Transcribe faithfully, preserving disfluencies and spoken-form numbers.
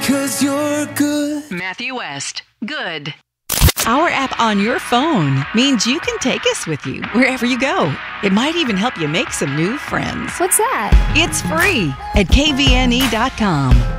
'cause you're good. Matthew West, good. Our app on your phone means you can take us with you wherever you go. It might even help you make some new friends. What's that? It's free at K V N E dot com.